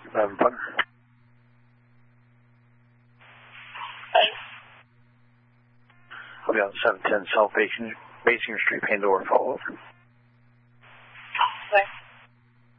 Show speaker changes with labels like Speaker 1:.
Speaker 1: 11 Putnam. I'll be on 710 South Basing Street, Pandora, follow over.
Speaker 2: Okay.